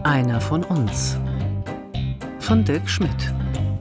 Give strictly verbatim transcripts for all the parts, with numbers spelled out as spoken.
Einer von uns. Von Dirk Schmidt.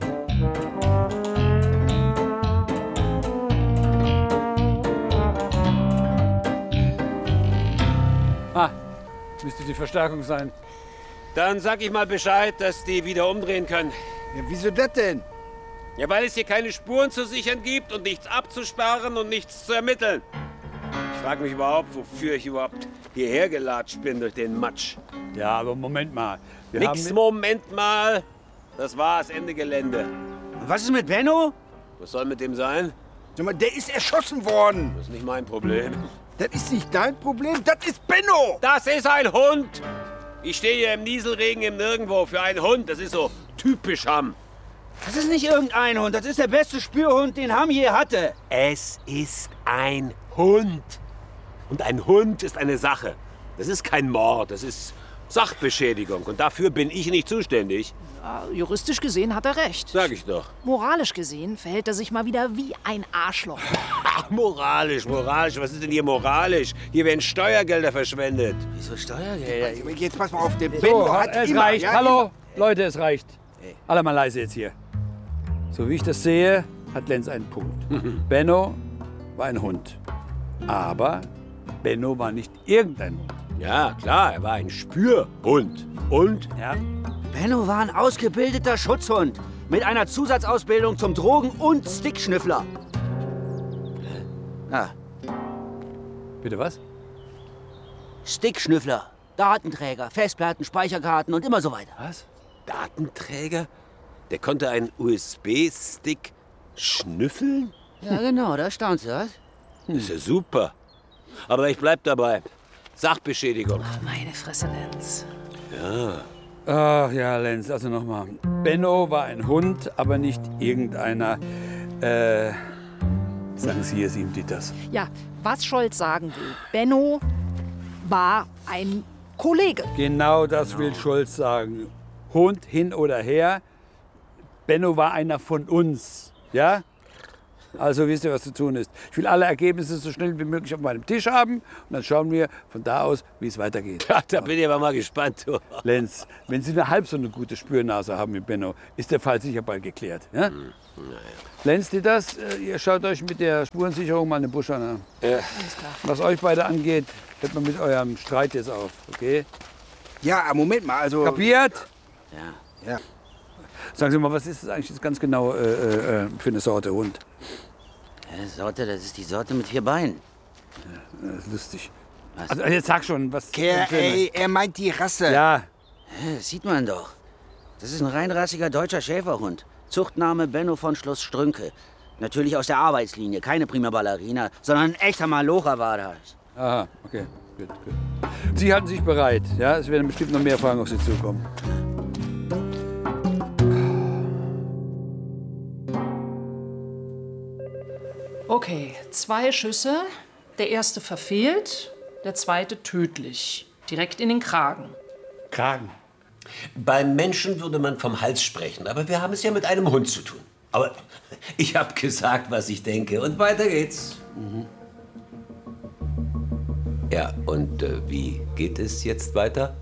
Ah, müsste die Verstärkung sein. Dann sag ich mal Bescheid, dass die wieder umdrehen können. Ja, wieso das denn? Ja, weil es hier keine Spuren zu sichern gibt und nichts abzusperren und nichts zu ermitteln. Ich frage mich überhaupt, wofür ich überhaupt hierher gelatscht bin durch den Matsch. Ja, aber Moment mal. Wir Nix, haben... Moment mal. Das war's, Ende Gelände. Und was ist mit Benno? Was soll mit dem sein? Sag mal, der ist erschossen worden. Das ist nicht mein Problem. Das ist nicht dein Problem, das ist Benno. Das ist ein Hund. Ich stehe hier im Nieselregen im Nirgendwo für einen Hund. Das ist so typisch Hamm. Das ist nicht irgendein Hund, das ist der beste Spürhund, den Hamm je hatte. Es ist ein Hund. Und ein Hund ist eine Sache. Das ist kein Mord, das ist Sachbeschädigung. Und dafür bin ich nicht zuständig. Ja, juristisch gesehen hat er recht. Sag ich doch. Moralisch gesehen verhält er sich mal wieder wie ein Arschloch. Ach, moralisch, moralisch. Was ist denn hier moralisch? Hier werden Steuergelder verschwendet. Wieso Steuergelder? Jetzt pass mal auf, der So, Benno hat es immer... reicht. Ja, Hallo? Leute, es reicht. Alle mal leise jetzt hier. So wie ich das sehe, hat Lenz einen Punkt. Benno war ein Hund. Aber Benno war nicht irgendein Hund. Ja, klar, er war ein Spürhund. Und? Ja. Benno war ein ausgebildeter Schutzhund mit einer Zusatzausbildung zum Drogen- und Stickschnüffler. Ah, Bitte was? Stickschnüffler, Datenträger, Festplatten, Speicherkarten und immer so weiter. Was? Datenträger? Der konnte einen U S B-Stick schnüffeln? Ja, genau, da staunst du, was? Das ist ja super. Aber ich bleib dabei. Sachbeschädigung. Meine Fresse, Lenz. Ja. Ach ja, Lenz, also nochmal. Benno war ein Hund, aber nicht irgendeiner. Äh, sagen Sie es ihm, Dieters. Ja, was Scholz sagen will. Benno war ein Kollege. Genau das will Scholz sagen. Hund hin oder her. Benno war einer von uns. Ja? Also wisst ihr, was zu tun ist. Ich will alle Ergebnisse so schnell wie möglich auf meinem Tisch haben. Und dann schauen wir von da aus, wie es weitergeht. Ja, da bin ich aber mal gespannt. Du. Lenz, wenn Sie nur halb so eine gute Spürnase haben wie Benno, ist der Fall sicher bald geklärt. Ja? Hm, naja. Lenz, die das, ihr schaut euch mit der Spurensicherung mal den Busch an. Ja. Was euch beide angeht, hört man mit eurem Streit jetzt auf, okay? Ja, Moment mal, also... Kapiert? Ja. Ja. Sagen Sie mal, was ist das eigentlich jetzt ganz genau äh, äh, für eine Sorte Hund? Ja, Sorte, das ist die Sorte mit vier Beinen. Das ist lustig. Was? Also jetzt sag schon, was... Kerl, ey, er meint die Rasse. Ja, Ja, das sieht man doch. Das ist ein reinrassiger deutscher Schäferhund. Zuchtname Benno von Schloss Strünke. Natürlich aus der Arbeitslinie, keine Prima Ballerina, sondern ein echter Malocher war das. aha, okay, gut, gut. Sie halten sich bereit, ja? Es werden bestimmt noch mehr Fragen auf Sie zukommen. Okay, zwei Schüsse. Der erste verfehlt, der zweite tödlich. Direkt in den Kragen. Kragen. Beim Menschen würde man vom Hals sprechen, aber wir haben es ja mit einem Hund zu tun. Aber ich habe gesagt, was ich denke, und weiter geht's. Mhm. Ja, und äh, wie geht es jetzt weiter?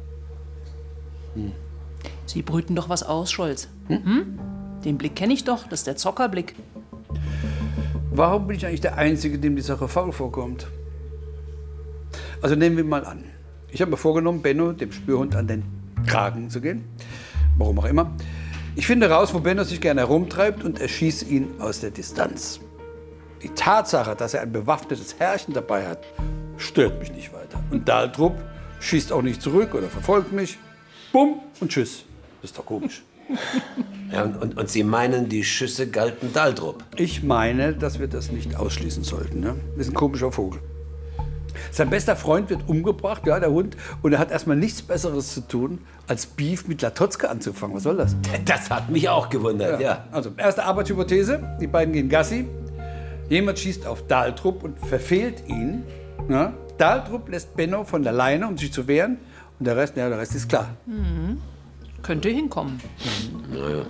Sie brüten doch was aus, Scholz. Hm? Den Blick kenne ich doch, das ist der Zockerblick. Warum bin ich eigentlich der Einzige, dem die Sache faul vorkommt? Also nehmen wir mal an. Ich habe mir vorgenommen, Benno, dem Spürhund, an den Kragen zu gehen. Warum auch immer. Ich finde raus, wo Benno sich gerne herumtreibt und erschieße ihn aus der Distanz. Die Tatsache, dass er ein bewaffnetes Herrchen dabei hat, stört mich nicht weiter. Und Dahldrup schießt auch nicht zurück oder verfolgt mich. Bumm und tschüss. Das ist doch komisch. Ja, und, und, und Sie meinen, die Schüsse galten Dahldrup? Ich meine, dass wir das nicht ausschließen sollten. Ne? Das ist ein komischer Vogel. Sein bester Freund wird umgebracht, ja, der Hund, und er hat erstmal nichts Besseres zu tun, als Beef mit Latotzka anzufangen. Was soll das? Das hat mich auch gewundert, ja. Also, erste Arbeitshypothese, die beiden gehen Gassi. Jemand schießt auf Dahldrup und verfehlt ihn. Ja? Dahldrup lässt Benno von der Leine, um sich zu wehren. Und der Rest, ja, der Rest ist klar. Mhm. Könnte hinkommen. Mhm. Naja.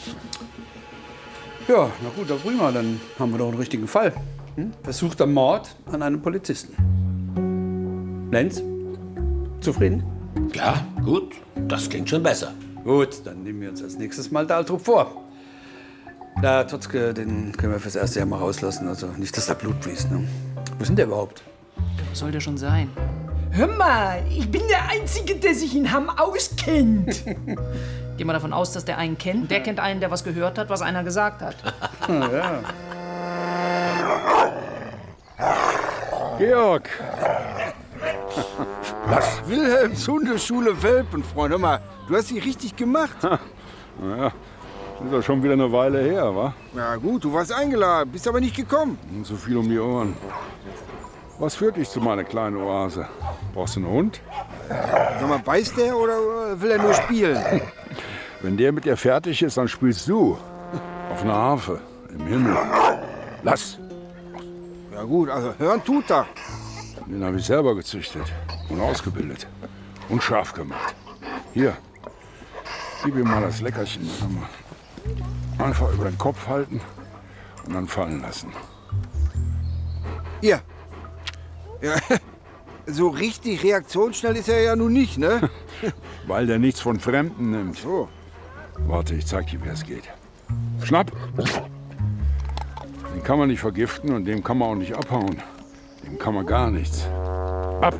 Ja, na gut, dann prima, dann haben wir doch einen richtigen Fall. Hm? Versuchter Mord an einem Polizisten. Lenz, zufrieden? Ja, gut. Das klingt schon besser. Gut, dann nehmen wir uns als nächstes mal Daldrup vor. Na, Totzke, den können wir fürs erste Jahr mal rauslassen. Also nicht, dass da Blut fließt. Ne? Wo ist denn der überhaupt? Wo soll der schon sein? Hör mal, ich bin der Einzige, der sich in Hamm auskennt. Geh mal davon aus, dass der einen kennt. Der kennt einen, der was gehört hat, was einer gesagt hat. Ja. Georg! Was? Wilhelms Hundeschule Welpenfreund. Hör mal, du hast sie richtig gemacht. Naja, ist doch schon wieder eine Weile her, wa? Ja gut, du warst eingeladen, bist aber nicht gekommen. Und so viel um die Ohren. Was führt dich zu meiner kleinen Oase? Brauchst du einen Hund? Sag mal, beißt der oder will er nur spielen? Wenn der mit dir fertig ist, dann spielst du. Auf einer Harfe, im Himmel. Lass! Ja gut, also hören tut er. Den habe ich selber gezüchtet und ausgebildet und scharf gemacht. Hier, gib ihm mal das Leckerchen. Einfach über den Kopf halten und dann fallen lassen. Hier. Ja, so richtig reaktionsschnell ist er ja nun nicht, ne? Weil der nichts von Fremden nimmt. So. Warte, ich zeig dir, wie es geht. Schnapp! Den kann man nicht vergiften und dem kann man auch nicht abhauen. Dem kann man gar nichts. Ab!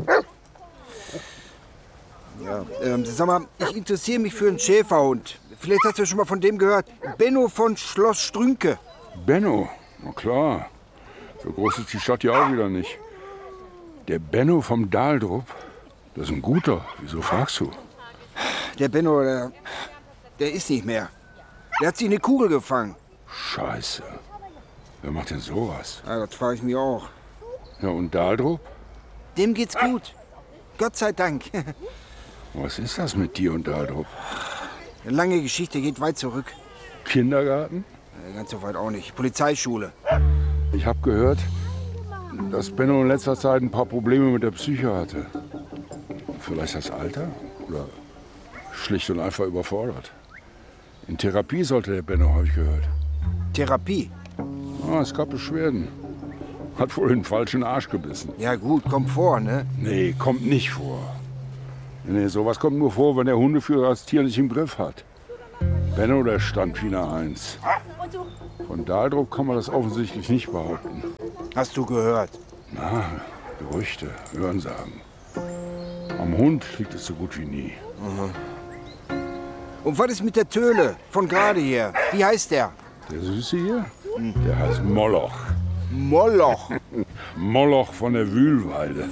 Ja, ähm, sag mal, ich interessiere mich für einen Schäferhund. Vielleicht hast du schon mal von dem gehört. Benno von Schloss Strünke. Benno? Na klar. So groß ist die Stadt ja auch wieder nicht. Der Benno vom Daldrup, das ist ein guter. Wieso fragst du? Der Benno, der, der ist nicht mehr. Der hat sich eine Kugel gefangen. Scheiße. Wer macht denn sowas? Ja, das frage ich mich auch. Ja, und Daldrup? Dem geht's gut. Gott sei Dank. Was ist das mit dir und Daldrup? Eine lange Geschichte, geht weit zurück. Kindergarten? Ja, ganz so weit auch nicht. Polizeischule. Ich habe gehört, dass Benno in letzter Zeit ein paar Probleme mit der Psyche hatte. Vielleicht das Alter? Oder schlicht und einfach überfordert? In Therapie sollte der Benno, habe ich gehört. Therapie? Ah, es gab Beschwerden. Hat wohl den falschen Arsch gebissen. Ja gut, kommt vor, ne? Nee, kommt nicht vor. Nee, sowas kommt nur vor, wenn der Hundeführer das Tier nicht im Griff hat. Benno, der stand wie eine Eins. Von Daldrup kann man das offensichtlich nicht behaupten. Hast du gehört? Na, Gerüchte, Hörensagen. Am Hund liegt es so gut wie nie. Mhm. Und was ist mit der Töle von gerade hier? Wie heißt der? Der Süße hier? Der heißt Moloch. Moloch? Moloch von der Wühlweide.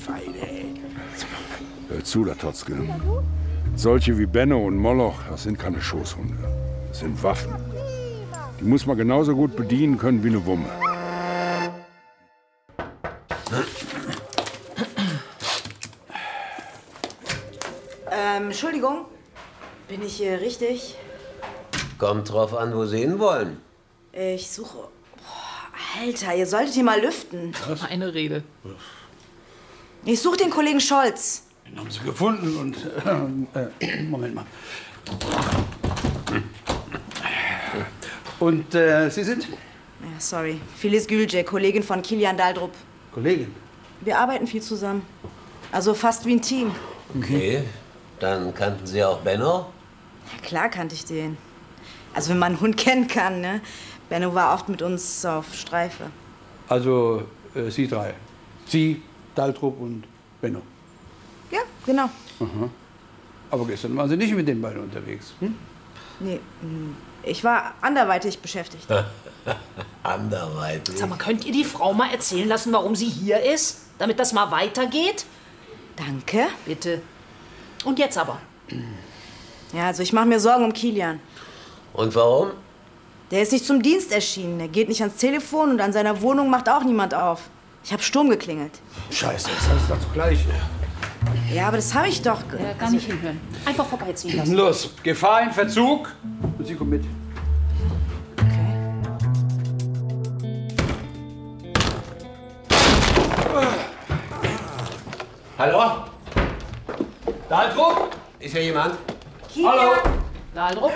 Hör zu, der Totzke. Solche wie Benno und Moloch, das sind keine Schoßhunde. Das sind Waffen. Die muss man genauso gut bedienen können wie eine Wumme. Ähm, Entschuldigung. Bin ich hier richtig? Kommt drauf an, wo Sie hin wollen. Ich suche... Boah, Alter, ihr solltet hier mal lüften. Was? Eine Rede. Ich suche den Kollegen Scholz. Den haben sie gefunden und... Äh, äh, Moment mal. Und äh, Sie sind? Ja, sorry. Phyllis Gülce, Kollegin von Kilian Daldrup. Kollegin? Wir arbeiten viel zusammen. Also fast wie ein Team. Okay, dann kannten Sie auch Benno? Ja, klar kannte ich den. Also wenn man einen Hund kennen kann, ne? Benno war oft mit uns auf Streife. Also äh, Sie drei. Sie, Daldrup und Benno. Ja, genau. Aha. Aber gestern waren Sie nicht mit den beiden unterwegs. Hm? Nee, ich war anderweitig beschäftigt. Anderweitig? Sag mal, könnt ihr die Frau mal erzählen lassen, warum sie hier ist? Damit das mal weitergeht? Danke. Bitte. Und jetzt aber. Ja, also ich mache mir Sorgen um Kilian. Und warum? Der ist nicht zum Dienst erschienen. Er geht nicht ans Telefon und an seiner Wohnung macht auch niemand auf. Ich habe Sturm geklingelt. Scheiße, das ist das gleich. Ja, aber das habe ich doch... Ja, gar nicht hinhören. Einfach vorbeiziehen lassen. Los, Gefahr in Verzug. Und Sie kommen mit. Hallo? Daldrup? Ist hier jemand? Kilian? Hallo? Daldrup?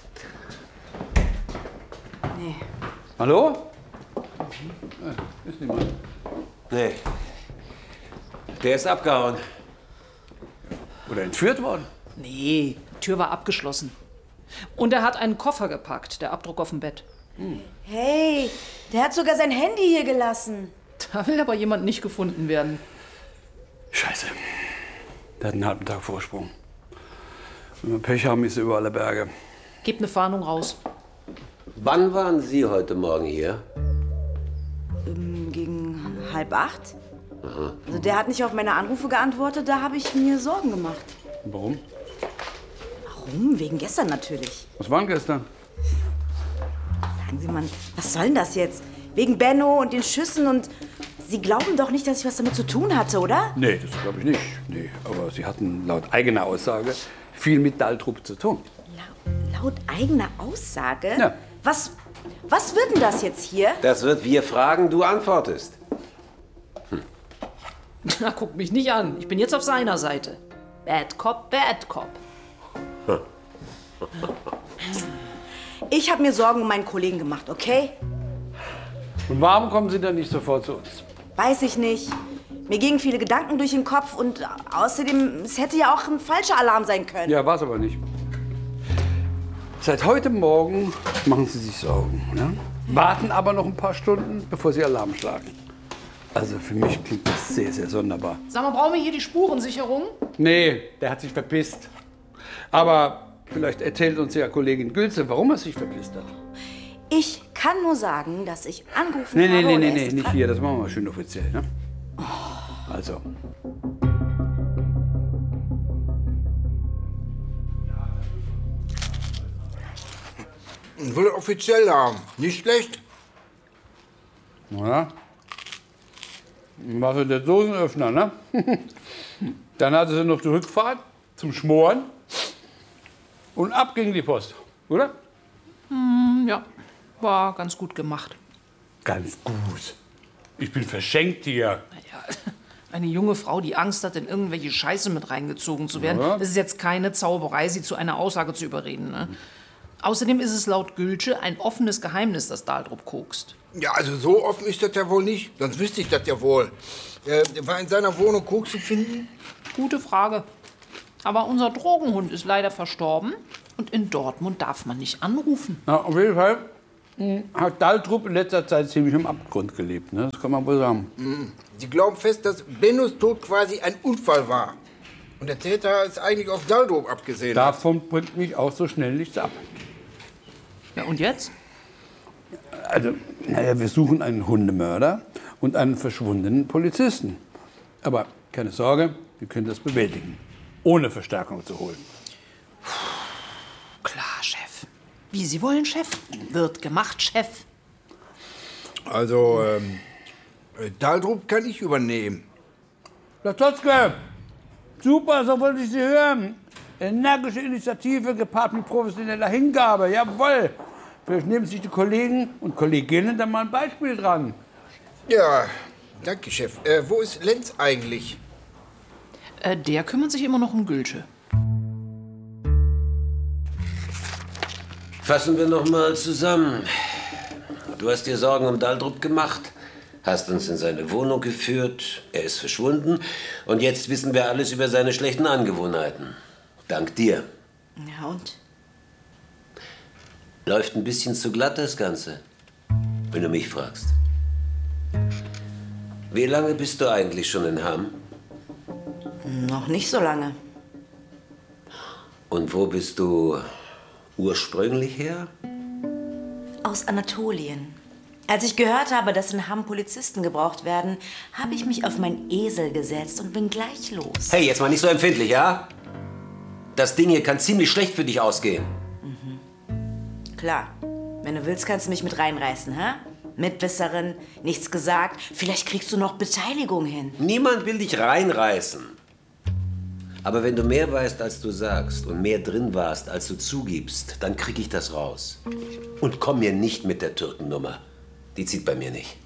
Nee. Hallo? Äh, ist niemand. Nee. Der ist abgehauen. Oder entführt worden? Nee, die Tür war abgeschlossen. Und er hat einen Koffer gepackt, der Abdruck auf dem Bett. Hm. Hey, der hat sogar sein Handy hier gelassen. Da will aber jemand nicht gefunden werden. Scheiße. Der hat einen halben Tag Vorsprung. Wenn wir Pech haben, ist er über alle Berge. Gebt eine Fahndung raus. Wann waren Sie heute Morgen hier? Ähm, gegen halb acht. Aha. Also der hat nicht auf meine Anrufe geantwortet, da habe ich mir Sorgen gemacht. Warum? Warum? Wegen gestern natürlich. Was war denn gestern? Sagen Sie mal, was soll denn das jetzt? Wegen Benno und den Schüssen und... Sie glauben doch nicht, dass ich was damit zu tun hatte, oder? Nee, das glaube ich nicht. Nee, aber Sie hatten laut eigener Aussage viel mit Daltrup zu tun. La laut eigener Aussage? Ja. Was, was wird denn das jetzt hier? Das wird wir fragen, du antwortest. Hm. Na, guck mich nicht an. Ich bin jetzt auf seiner Seite. Bad Cop, Bad Cop. Hm. Ich habe mir Sorgen um meinen Kollegen gemacht, okay? Und warum kommen Sie dann nicht sofort zu uns? Weiß ich nicht. Mir gingen viele Gedanken durch den Kopf und außerdem, es hätte ja auch ein falscher Alarm sein können. Ja, war es aber nicht. Seit heute Morgen machen Sie sich Sorgen. Ne? Warten aber noch ein paar Stunden, bevor Sie Alarm schlagen. Also für mich klingt das sehr, sehr sonderbar. Sag mal, brauchen wir hier die Spurensicherung? Nee, der hat sich verpisst. Aber vielleicht erzählt uns ja Kollegin Gülze, warum er sich verpisst hat. Ich kann nur sagen, dass ich angerufen Nee, nee, habe. nee, und nee, er nee, ist nicht dran. hier. Das machen wir schön offiziell. Ne? Also. Ich will offiziell haben. Nicht schlecht. Ja. Was ist der Dosenöffner, ne? Dann hatte sie noch die Rückfahrt zum Schmoren. Und ab ging die Post, oder? Hm, ja, war ganz gut gemacht. Ganz gut. Ich bin verschenkt hier. Naja, eine junge Frau, die Angst hat, in irgendwelche Scheiße mit reingezogen zu werden, Ja. das ist jetzt keine Zauberei, sie zu einer Aussage zu überreden. Ne? Außerdem ist es laut Gülsche ein offenes Geheimnis, dass Daldrup kokst. Ja, also so offen ist das ja wohl nicht. Sonst wüsste ich das ja wohl. Äh, war in seiner Wohnung Koks zu finden? Gute Frage. Aber unser Drogenhund ist leider verstorben und in Dortmund darf man nicht anrufen. Na, auf jeden Fall mh, hat Daltrup in letzter Zeit ziemlich im Abgrund gelebt. Ne? Das kann man wohl sagen. Mhm. Sie glauben fest, dass Bennos Tod quasi ein Unfall war. Und der Täter ist eigentlich auf Daltrup abgesehen. Davon bringt mich auch so schnell nichts ab. Ja, und jetzt? Also, naja, wir suchen einen Hundemörder und einen verschwundenen Polizisten. Aber keine Sorge, wir können das bewältigen, ohne Verstärkung zu holen. Klar, Chef. Wie Sie wollen, Chef. Wird gemacht, Chef. Also, ähm, Daltrup kann ich übernehmen. Latotzke, super, so wollte ich Sie hören. Energische Initiative gepaart mit professioneller Hingabe, jawohl. Vielleicht nehmen sich die Kollegen und Kolleginnen dann mal ein Beispiel dran. Ja, danke, Chef. Äh, wo ist Lenz eigentlich? Äh, der kümmert sich immer noch um Gülsche. Fassen wir noch mal zusammen. Du hast dir Sorgen um Daldrup gemacht, hast uns in seine Wohnung geführt, er ist verschwunden und jetzt wissen wir alles über seine schlechten Angewohnheiten. Dank dir. Ja, und? Läuft ein bisschen zu glatt, das Ganze, wenn du mich fragst. Wie lange bist du eigentlich schon in Hamm? Noch nicht so lange. Und wo bist du ursprünglich her? Aus Anatolien. Als ich gehört habe, dass in Hamm Polizisten gebraucht werden, habe ich mich auf meinen Esel gesetzt und bin gleich los. Hey, jetzt mal nicht so empfindlich, ja? Das Ding hier kann ziemlich schlecht für dich ausgehen. Mhm. Klar. Wenn du willst, kannst du mich mit reinreißen, hä? Mitwisserin, nichts gesagt. Vielleicht kriegst du noch Beteiligung hin. Niemand will dich reinreißen. Aber wenn du mehr weißt, als du sagst und mehr drin warst, als du zugibst, dann krieg ich das raus. Und komm mir nicht mit der Türkennummer. Die zieht bei mir nicht.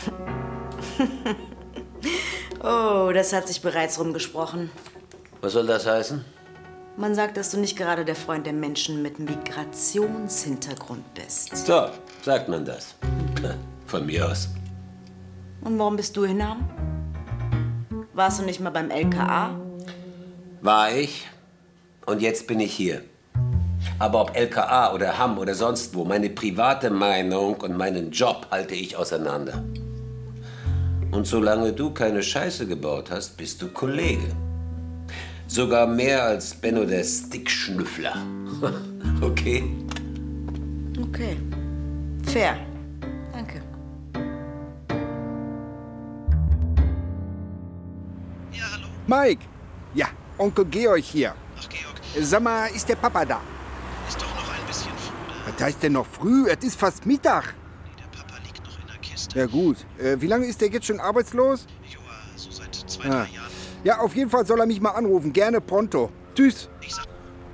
Oh, das hat sich bereits rumgesprochen. Was soll das heißen? Man sagt, dass du nicht gerade der Freund der Menschen mit Migrationshintergrund bist. So, sagt man das. Von mir aus. Und warum bist du in Hamm? Warst du nicht mal beim L K A? War ich. Und jetzt bin ich hier. Aber ob L K A oder Hamm oder sonst wo, meine private Meinung und meinen Job halte ich auseinander. Und solange du keine Scheiße gebaut hast, bist du Kollege. Sogar mehr als Benno der Stickschnüffler. Okay? Okay. Fair. Danke. Mike! Ja, Onkel Georg hier. Ach, Georg. Sag mal, ist der Papa da? Ist doch noch ein bisschen früh. Was heißt denn noch früh? Es ist fast Mittag. Nee, der Papa liegt noch in der Kiste. Ja gut. Äh, wie lange ist der jetzt schon arbeitslos? Joa, so seit zwei, Ah. drei Jahren. Ja, auf jeden Fall soll er mich mal anrufen. Gerne pronto. Tschüss. Ich sag...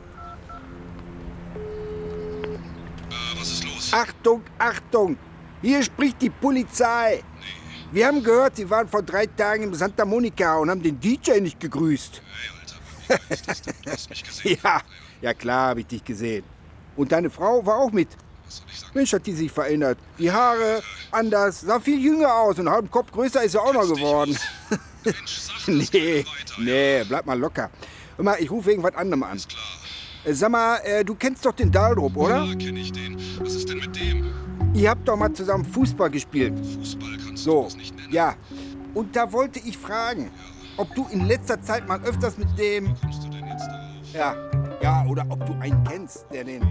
Äh, was ist los? Achtung, Achtung! Hier spricht die Polizei. Wir haben gehört, Sie waren vor drei Tagen in Santa Monica und haben den D J nicht gegrüßt. Hey, Alter, ist das denn? Du hast mich gesehen. Ja, ja klar habe ich dich gesehen. Und deine Frau war auch mit. Was soll ich sagen? Mensch, hat die sich verändert. Die Haare anders, sah viel jünger aus und einen halben Kopf größer ist sie auch noch geworden. Mensch, sag das Nee, weiter, nee, bleib mal locker. Hör mal, ich rufe wegen was anderem an. Ist klar. Äh, Sag mal, äh, du kennst doch den Daldrup, oder? Ja, kenn ich den. Was ist denn mit dem? Ihr habt doch mal zusammen Fußball gespielt. Fußball kannst du So, das nicht nennen. ja. Und da wollte ich fragen, ob du in letzter Zeit mal öfters mit dem... Wie kommst du denn jetzt darauf? Ja, ja, oder ob du einen kennst, der den...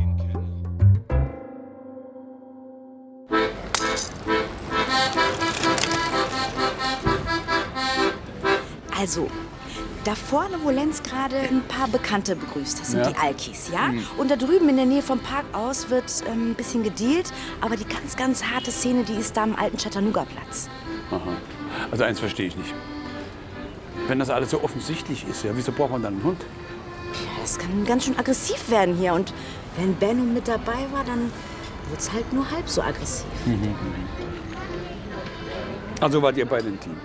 Also, da vorne, wo Lenz gerade ein paar Bekannte begrüßt, das sind Ja. die Alkis, ja? Mhm. Und da drüben in der Nähe vom Park aus wird ähm, ein bisschen gedealt, aber die ganz, ganz harte Szene, die ist da am alten Chattanooga-Platz. Aha. Also eins verstehe ich nicht. Wenn das alles so offensichtlich ist, ja, wieso braucht man dann einen Hund? Ja, das kann ganz schön aggressiv werden hier. Und wenn Benno mit dabei war, dann wird's halt nur halb so aggressiv. Also wart ihr beide ein Team.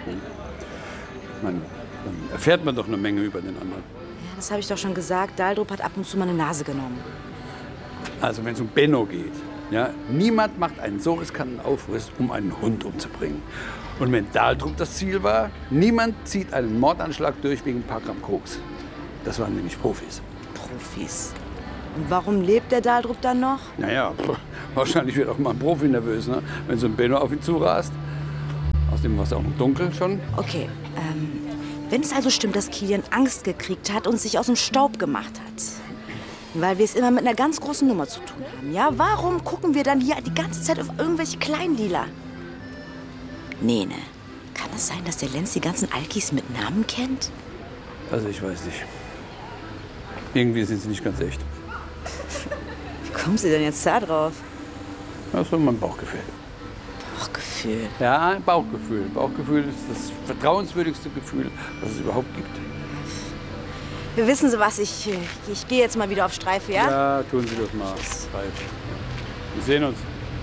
Man, dann erfährt man doch eine Menge über den anderen. Ja, das habe ich doch schon gesagt. Daldrup hat ab und zu mal eine Nase genommen. Also wenn es um Benno geht, ja, niemand macht einen so riskanten Aufriss, um einen Hund umzubringen. Und wenn Daldrup das Ziel war, niemand zieht einen Mordanschlag durch wegen ein paar Gramm Koks. Das waren nämlich Profis. Profis. Und warum lebt der Daldrup dann noch? Naja, pff, wahrscheinlich wird auch mal ein Profi nervös, ne? Wenn so ein Benno auf ihn zurast. Außerdem war es auch noch dunkel schon. Okay, ähm, wenn es also stimmt, dass Kilian Angst gekriegt hat und sich aus dem Staub gemacht hat, weil wir es immer mit einer ganz großen Nummer zu tun haben, ja? Warum gucken wir dann hier die ganze Zeit auf irgendwelche Kleindealer? Nee, ne? Kann es sein, dass der Lenz die ganzen Alkis mit Namen kennt? Also ich weiß nicht. Irgendwie sind sie nicht ganz echt. Wie kommen Sie denn jetzt da drauf? Das ist mein Bauchgefühl. Bauchgefühl. Ja, Bauchgefühl. Bauchgefühl ist das vertrauenswürdigste Gefühl, was es überhaupt gibt. Wir wissen Sie was, ich, ich gehe jetzt mal wieder auf Streife, ja? Ja, tun Sie das mal. Ralf. Wir sehen uns.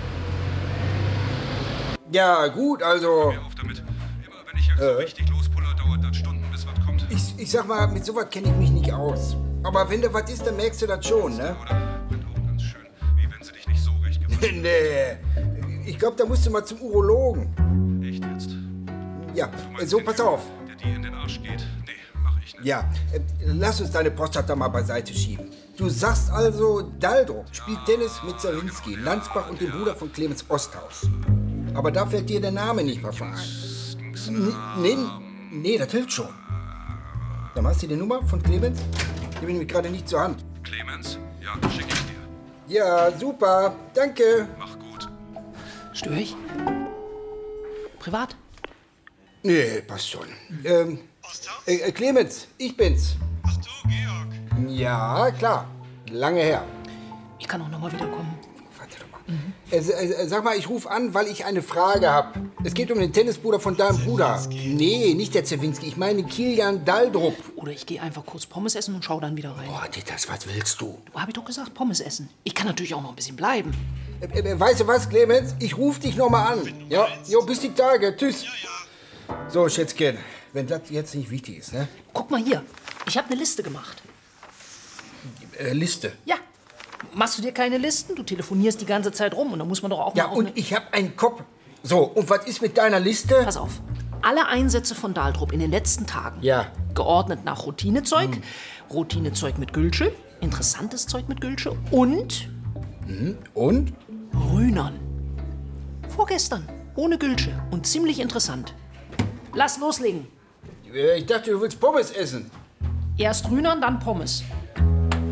Ja, gut, also... Hör auf damit. Immer wenn ich jetzt so richtig lospuller, dauert das Stunden, bis was kommt. Ich, ich sag mal, mit sowas kenne ich mich nicht aus. Aber wenn da was ist, dann merkst du das schon, ne? Oder? Klingt auch ganz schön. Wie wenn sie dich nicht so recht gewaschen. Nee, ich glaube, da musst du mal zum Urologen. Echt jetzt? Ja, Du meinst so, den pass Typen, auf. Der dir in den Arsch geht? Nee, mach ich nicht. Ja, äh, lass uns deine Prostata mal beiseite schieben. Du sagst also, Daldrup spielt Tennis mit Zawinski, Landsbach und dem Bruder von Clemens Osthaus. Aber da fällt dir der Name nicht mehr vor ein. N- Nee, nee, das hilft schon. Dann hast du die Nummer von Clemens? Die habe ich nämlich gerade nicht zur Hand. Clemens? Ja, schick ich dir. Ja, super. Danke. Mach gut. Störe ich? Privat? Nee, passt schon. Ähm, äh, äh, Clemens, ich bin's. Ach du, Georg. Ja, klar. Lange her. Ich kann auch noch mal wiederkommen. Warte doch mal. Äh, äh, sag mal, ich rufe an, weil ich eine Frage habe. Es geht um den Tennisbruder von deinem Bruder. Nee, nicht der Zawinski. Ich meine Kilian Daldrup. Oder ich gehe einfach kurz Pommes essen und schau dann wieder rein. Boah, Titas, was willst du? Du, hab ich doch gesagt, Pommes essen. Ich kann natürlich auch noch ein bisschen bleiben. Äh, äh, weißt du was, Clemens? Ich rufe dich noch mal an. Ja, jo, bis die Tage. Tschüss. So, Schätzchen, wenn das jetzt nicht wichtig ist, ne? Guck mal hier. Ich habe eine Liste gemacht. Äh, Liste. Ja. Machst du dir keine Listen? Du telefonierst die ganze Zeit rum und da muss man doch auch Ja, mal auf und eine... ich habe einen Kopf. So, und was ist mit deiner Liste? Pass auf. alle Einsätze von Daldrup in den letzten Tagen. Ja. Geordnet nach Routinezeug, hm. Routinezeug mit Gülsche, interessantes Zeug mit Gülsche und... Mhm. Und? Rühnern. Vorgestern, ohne Gülsche und ziemlich interessant. Lass loslegen. Ich dachte, du willst Pommes essen. Erst Rühnern, dann Pommes.